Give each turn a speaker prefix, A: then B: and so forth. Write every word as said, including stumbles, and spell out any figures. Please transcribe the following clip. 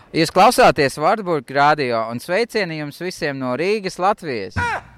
A: Jūs klausāties Wartburg radio un sveicieni jums visiem no Rīgas, Latvijas.